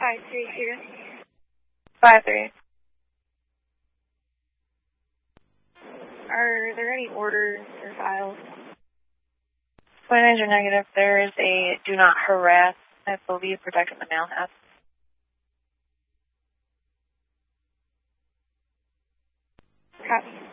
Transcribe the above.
532. 53. Are there any orders or files? 29 are negative. There is a do not harass, I believe, protecting the mail house. Copy.